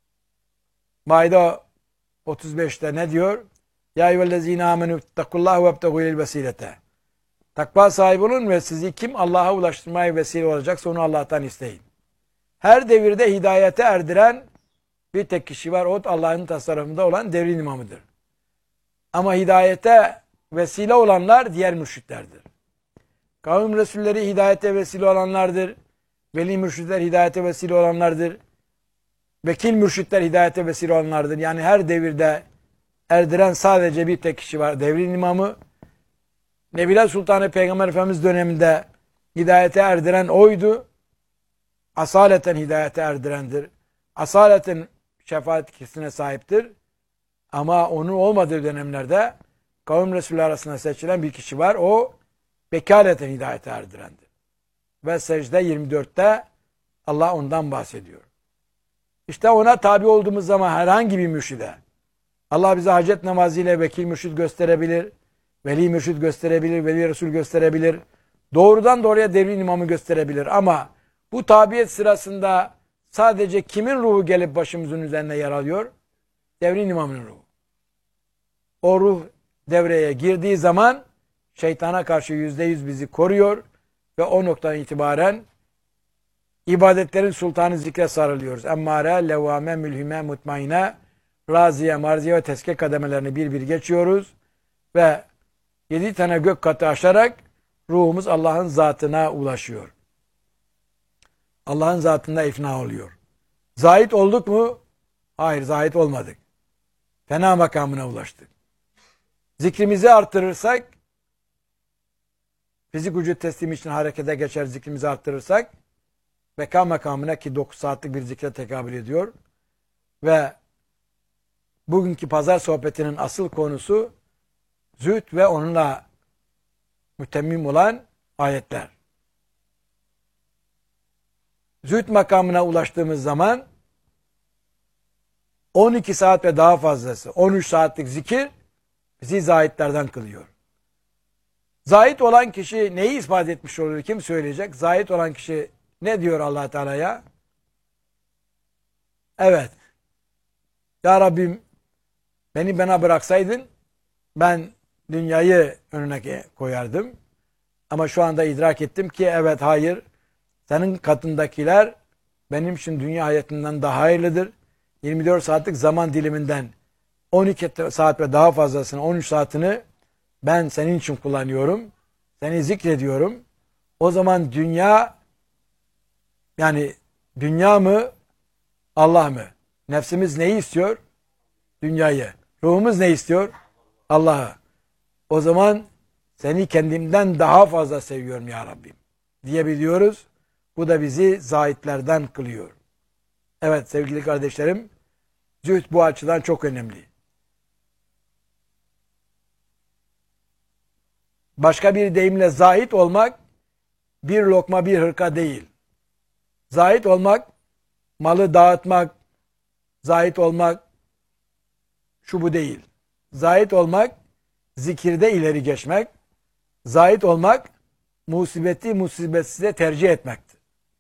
Maide 35'te ne diyor? Ya eyyühellezine amenü ittakullaha ve ebtegû ilel vesilete. Takva sahibi olun ve sizi kim Allah'a ulaştırmaya vesile olacaksa onu Allah'tan isteyin. Her devirde hidayete erdiren bir tek kişi var. O Allah'ın tasarrufunda olan devrin imamıdır. Ama hidayete vesile olanlar diğer mürşitlerdir. Kavim Resulleri hidayete vesile olanlardır. Veli mürşitler hidayete vesile olanlardır. Vekil mürşitler hidayete vesile olanlardır. Yani her devirde erdiren sadece bir tek kişi var. Devrin imamı. Nebiler Sultanı Peygamber Efendimiz döneminde hidayete erdiren oydu. Asaleten hidayete erdirendir. Asaleten şefaat kişisine sahiptir. Ama onun olmadığı dönemlerde kavim Resulü arasında seçilen bir kişi var. O vekaleten hidayete erdirendir. Ve secde 24'te Allah ondan bahsediyor. İşte ona tabi olduğumuz zaman herhangi bir mürşide Allah bize hacet namazıyla vekil mürşid gösterebilir, veli mürşid gösterebilir, veli Resul gösterebilir, doğrudan doğruya devrin imamı gösterebilir. Ama bu tabiyet sırasında sadece kimin ruhu gelip başımızın üzerine yer alıyor? Devrin imamının ruhu. O ruh devreye girdiği zaman şeytana karşı %100 bizi koruyor ve o noktadan itibaren ibadetlerin sultanı zikre sarılıyoruz. Emmare, levvame, mülhime, mutmaine, raziye, marziye ve teske kademelerini bir bir geçiyoruz ve 7 tane gök katı aşarak ruhumuz Allah'ın zatına ulaşıyor. Allah'ın zatında ifna oluyor. Zahit olduk mu? Hayır, zahit olmadık. Fena makamına ulaştık. Zikrimizi artırırsak, fizik vücut teslimi için harekete geçer zikrimizi artırırsak, beka makamına ki 9 saatlik bir zikre tekabül ediyor. Ve bugünkü pazar sohbetinin asıl konusu zühd ve onunla mütemmim olan ayetler. Zühd makamına ulaştığımız zaman 12 saat ve daha fazlası, 13 saatlik zikir bizi zahitlerden kılıyor. Zahit olan kişi neyi ispat etmiş oluyor? Kim söyleyecek? Zahit olan kişi ne diyor Allah Teala'ya? Evet. Ya Rabbim, beni bana bıraksaydın ben dünyayı önüne koyardım. Ama şu anda idrak ettim ki evet, hayır, senin katındakiler benim için dünya hayatından daha hayırlıdır. 24 saatlik zaman diliminden 12 saat ve daha fazlasını, 13 saatini ben senin için kullanıyorum. Seni zikrediyorum. O zaman dünya, yani dünya mı, Allah mı? Nefsimiz neyi istiyor? Dünyayı. Ruhumuz ne istiyor? Allah'ı. O zaman seni kendimden daha fazla seviyorum ya Rabbim diyebiliyoruz. Bu da bizi zahitlerden kılıyor. Evet sevgili kardeşlerim, zühd bu açıdan çok önemli. Başka bir deyimle zahit olmak bir lokma bir hırka değil. Zahit olmak, malı dağıtmak, zahit olmak şu bu değil. Zahit olmak, zikirde ileri geçmek, zahit olmak, musibeti musibetsize tercih etmektir.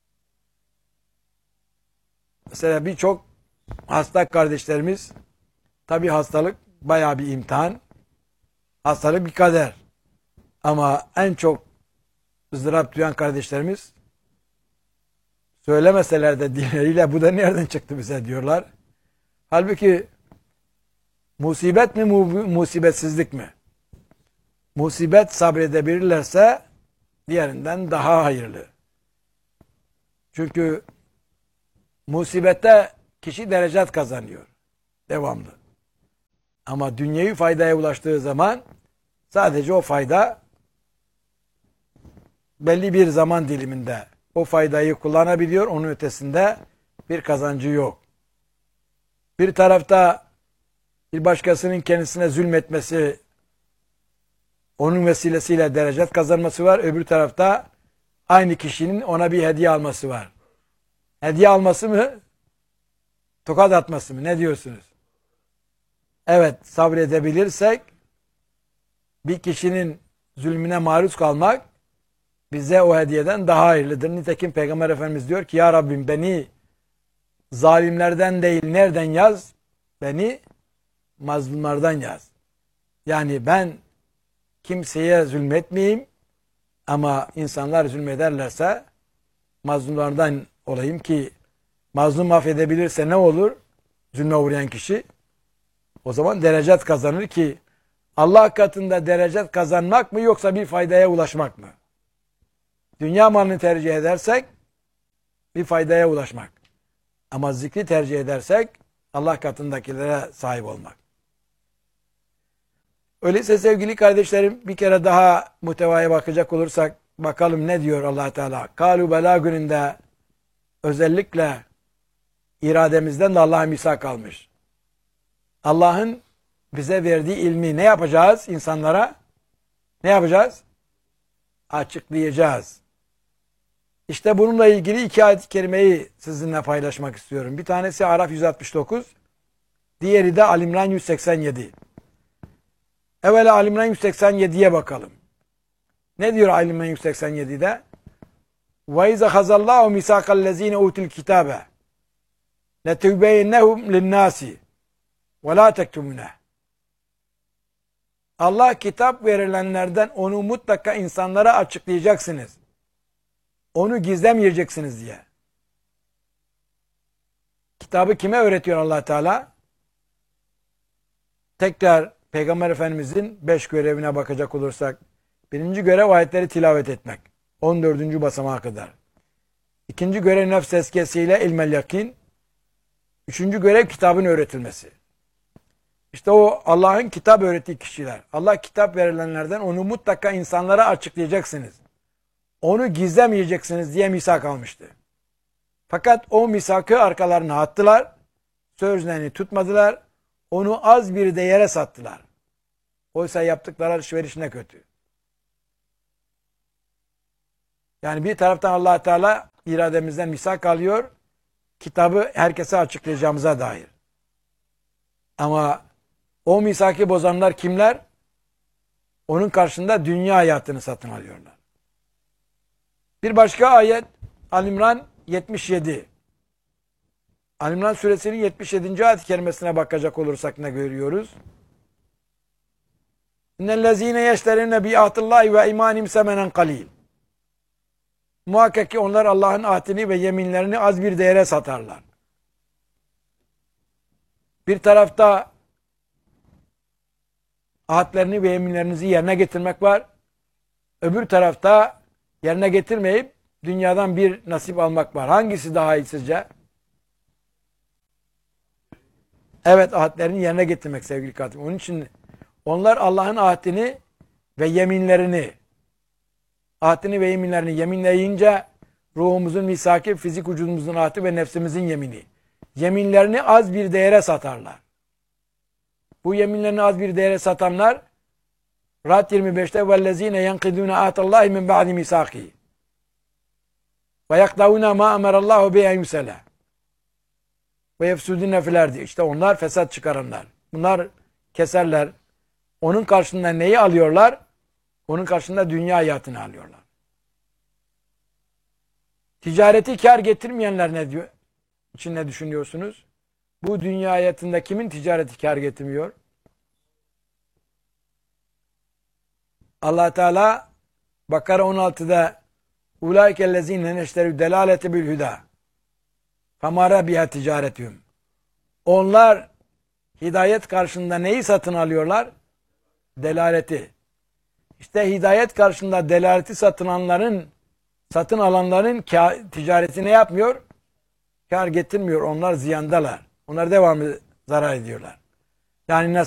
Mesela birçok hasta kardeşlerimiz, tabi hastalık bayağı bir imtihan, hastalık bir kader. Ama en çok ızdırap duyan kardeşlerimiz, söylemeseler de dilleriyle bu da nereden çıktı bize diyorlar. Halbuki musibet mi musibetsizlik mi? Musibet sabredebilirlerse diğerinden daha hayırlı. Çünkü musibette kişi derecat kazanıyor. Devamlı. Ama dünyevi faydaya ulaştığı zaman sadece o fayda belli bir zaman diliminde o faydayı kullanabiliyor. Onun ötesinde bir kazancı yok. Bir tarafta bir başkasının kendisine zulmetmesi, onun vesilesiyle derecet kazanması var. Öbür tarafta aynı kişinin ona bir hediye alması var. Hediye alması mı? Tokat atması mı? Ne diyorsunuz? Evet, sabredebilirsek bir kişinin zulmüne maruz kalmak bize o hediyeden daha hayırlıdır. Nitekim Peygamber Efendimiz diyor ki ya Rabbim beni zalimlerden değil nereden yaz? Beni mazlumlardan yaz. Yani ben kimseye zulmetmeyeyim ama insanlar zulmederlerse mazlumlardan olayım ki mazlum affedebilirse ne olur? Zulme uğrayan kişi o zaman derecet kazanır ki Allah katında derecet kazanmak mı yoksa bir faydaya ulaşmak mı? Dünya malını tercih edersek bir faydaya ulaşmak. Ama zikri tercih edersek Allah katındakilere sahip olmak. Öyleyse sevgili kardeşlerim bir kere daha muhtevaya bakacak olursak bakalım ne diyor Allah Teala. Kalu bela gününde özellikle irademizden de Allah'a misak almış. Allah'ın bize verdiği ilmi ne yapacağız insanlara? Ne yapacağız? Açıklayacağız. İşte bununla ilgili iki ayet-i kerimeyi sizinle paylaşmak istiyorum. Bir tanesi Araf 169, diğeri de Ali İmran 187. Evvela Ali İmran 187'ye bakalım. Ne diyor Ali İmran 187'de? وَاِذَا خَزَ اللّٰهُ مِسَاقَ الَّذ۪ينَ اُوتُوا الْكِتَابَ لَتُبَيِّنَّهُمْ لِلنَّاسِ وَلَا تَكْتُمُونَهُ. Allah kitap verilenlerden onu mutlaka insanlara açıklayacaksınız. Onu gizlemeyeceksiniz diye. Kitabı kime öğretiyor Allah Teala? Tekrar Peygamber Efendimizin 5 görevine bakacak olursak, birinci görev ayetleri tilavet etmek. 14. basamağa kadar. İkinci görev nefs tezkiyesiyle ilmel yakin. Üçüncü görev kitabın öğretilmesi. İşte o Allah'ın kitap öğrettiği kişiler. Allah kitap verilenlerden onu mutlaka insanlara açıklayacaksınız. Onu gizlemeyeceksiniz diye misak almıştı. Fakat o misakı arkalarına attılar. Sözlerini tutmadılar. Onu az bir değere sattılar. Oysa yaptıkları alışveriş ne kötü. Yani bir taraftan Allah Teala irademizden misak alıyor. Kitabı herkese açıklayacağımıza dair. Ama o misaki bozanlar kimler? Onun karşında dünya hayatını satın alıyorlar. Bir başka ayet Al-İmran 77. Al-İmran suresinin 77. ayet-i kerimesine bakacak olursak ne görüyoruz? İnnellezîne yeşterîne bi'âtillâhi ve imânim semenen kalîl. Muhakkak ki onlar Allah'ın ahdini ve yeminlerini az bir değere satarlar. Bir tarafta ahdlerini ve yeminlerinizi yerine getirmek var. Öbür tarafta yerine getirmeyip dünyadan bir nasip almak var. Hangisi daha iyi sizce? Evet, ahdlerini yerine getirmek sevgili kardeşim. Onun için onlar Allah'ın ahdini ve yeminlerini yeminleyince ruhumuzun misaki, fizik vücudumuzun ahdi ve nefsimizin yemini. Yeminlerini az bir değere satarlar. Bu yeminlerini az bir değere satanlar Ra'd 25'te وَالَّذ۪ينَ يَنْقِدُونَ آتَ اللّٰهِ مِنْ بَعْدِ مِسَاقِهِ وَيَقْدَوْنَ مَا أَمَرَ اللّٰهُ بِيَنْ يُسَلَى وَيَفْسُدُونَ فِي الْأَرْضِ. İşte onlar fesat çıkaranlar. Bunlar keserler. Onun karşılığında neyi alıyorlar? Onun karşılığında dünya hayatını alıyorlar. Ticareti kar getirmeyenler ne diyor? İçin ne düşünüyorsunuz? Bu dünya hayatında kimin ticareti kar getirmiyor? Allah Teala Bakara 16'da ulaikellezine neşterü delalete bil huda famara biha ticaretühüm. Onlar hidayet karşında neyi satın alıyorlar? Delaleti. İşte hidayet karşında delaleti satın alanların ticareti ne yapmıyor? Kar getirmiyor. Onlar ziyandalar. Onlar devamlı zarar ediyorlar. Yani